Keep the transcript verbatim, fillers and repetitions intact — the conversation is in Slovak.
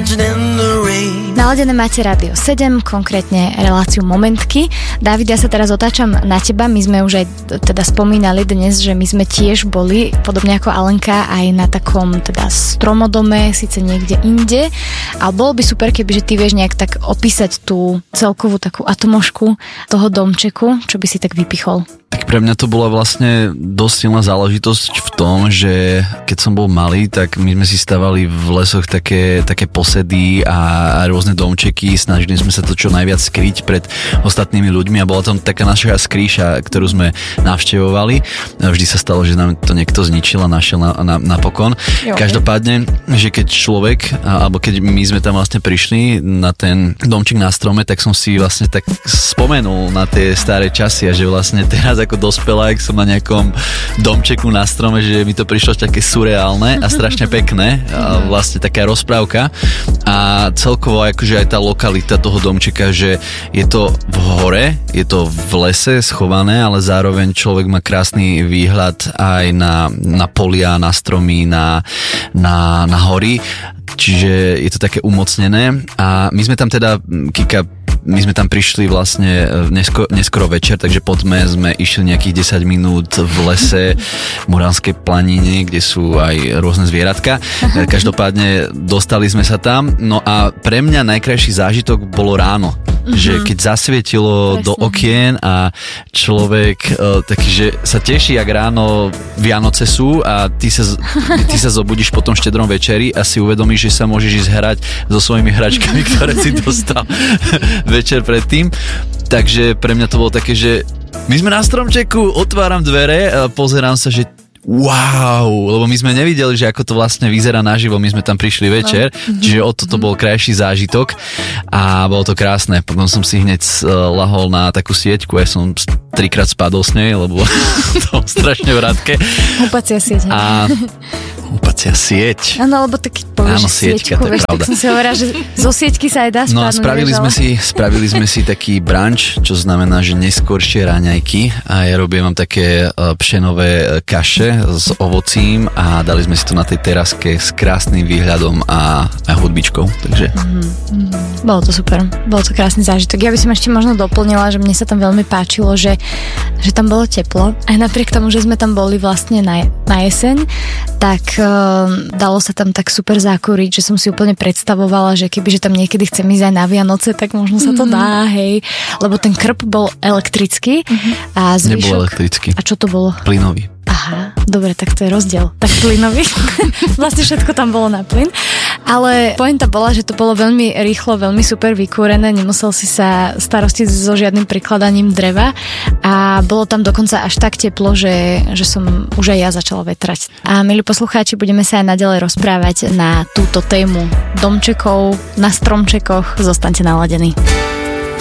Naladené máte Rádio sedem, konkrétne reláciu Momentky. Dávid, ja sa teraz otáčam na teba. My sme už aj teda spomínali dnes, že my sme tiež boli, podobne ako Alenka, aj na takom teda stromodome, síce niekde inde. A bolo by super, keby že ty vieš nejak tak opísať tú celkovú takú atmošku toho domčeku, čo by si tak vypichol. Tak pre mňa to bola vlastne dosť silná záležitosť v tom, že keď som bol malý, tak my sme si stavali v lesoch také, také posedy a rôzne domčeky, snažili sme sa to čo najviac skryť pred ostatnými ľuďmi a bola tam taká naša skrýša, ktorú sme navštevovali. Vždy sa stalo, že nám to niekto zničil a našiel na, na, napokon. Jo. Každopádne, že keď človek, alebo keď my sme tam vlastne prišli na ten domček na strome, tak som si vlastne tak spomenul na tie staré časy a že vlastne teraz ako dospelák som na nejakom domčeku na strome, že mi to prišlo také surreálne a strašne pekné. A vlastne taká rozprávka a celkovo akože aj tá lokalita toho domčeka, že je to v hore, je to v lese schované, ale zároveň človek má krásny výhľad aj na, na polia, na stromy, na, na, na hory. Čiže je to také umocnené a my sme tam teda, Kika, my sme tam prišli vlastne nesko, neskoro večer, takže potom sme išli nejakých desať minút v lese v Muránskej planine, kde sú aj rôzne zvieratka. Každopádne dostali sme sa tam, no a pre mňa najkrajší zážitok bolo ráno. Mm-hmm. Že keď zasvietilo Presne. do okien a človek uh, taký, že sa teší, jak ráno Vianoce sú a ty sa, ty sa zobudíš po tom štedrom večeri a si uvedomíš, že sa môžeš ísť hrať so svojimi hračkami, ktoré si dostal večer predtým. Takže pre mňa to bolo také, že my sme na stromčeku, otváram dvere a pozerám sa, že wow, lebo my sme nevideli, že ako to vlastne vyzerá naživo, my sme tam prišli večer, no. Čiže o toto bol krajší zážitok a bolo to krásne. Potom som si hneď lahol na takú sieťku, ja som trikrát spadol s nej, lebo to bolo strašne vrátke. Húpacia sieť. A húpacia sieť. Áno, lebo tak povieš Áno, sieťka, sieťku, to je vieš, pravda. tak som si hovorila, že zo sieťky sa aj dá spadnúť. No a spravili vieš, sme, ale... si, spravili sme si taký brunch, čo znamená, že neskôršie raňajky a ja robím vám také pšenové kaše s ovocím a dali sme si to na tej teraske s krásnym výhľadom a, a hudbičkou, takže... Mm-hmm. Bolo to super, bolo to krásny zážitok. Ja by som ešte možno doplnila, že mne sa tam veľmi páčilo, že, že tam bolo teplo. Aj napriek tomu, že sme tam boli vlastne na, na jeseň, tak uh, dalo sa tam tak super zákuriť, že som si úplne predstavovala, že kebyže tam niekedy chcem ísť aj na Vianoce, tak možno sa to dá, hej. Lebo ten krb bol elektrický mm-hmm. a zvyšok... Nebol elektrický. A čo to bolo? Plynový. Aha, dobre, tak to je rozdiel. Tak plynový. Vlastne všetko tam bolo na plyn. Ale pointa bola, že to bolo veľmi rýchlo, veľmi super vykúrené, nemusel si sa starostiť so žiadnym prikladaním dreva a bolo tam dokonca až tak teplo, že, že som už aj ja začala vetrať. A milí poslucháči, budeme sa aj naďalej rozprávať na túto tému domčekov, na stromčekoch. Zostaňte naladení.